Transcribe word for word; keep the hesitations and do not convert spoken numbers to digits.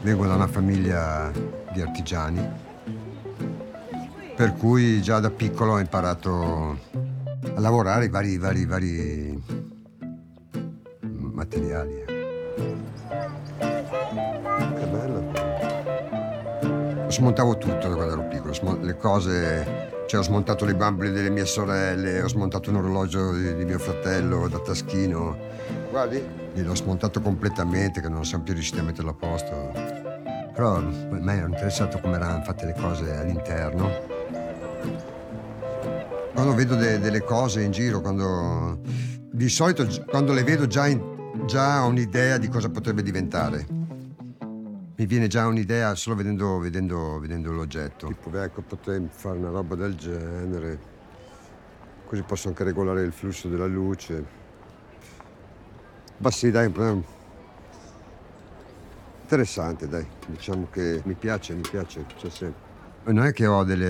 Vengo da una famiglia di artigiani, per cui già da piccolo ho imparato a lavorare i vari, vari, vari materiali. Che bello. Smontavo tutto da quando ero piccolo, smo- le cose, cioè ho smontato le bambole delle mie sorelle, ho smontato un orologio di, di mio fratello da taschino. Guardi? L'ho smontato completamente, che non siamo più riusciti a metterlo a posto. Però a me ero interessato come erano fatte le cose all'interno. Quando vedo de- delle cose in giro, quando di solito gi- quando le vedo già, in- già ho un'idea di cosa potrebbe diventare. Mi viene già un'idea solo vedendo, vedendo, vedendo l'oggetto. Tipo, beh, ecco, potrei fare una roba del genere. Così posso anche regolare il flusso della luce. Ma sì, dai, un po' interessante, dai. Diciamo che mi piace, mi piace, c'è sempre. Non è che ho delle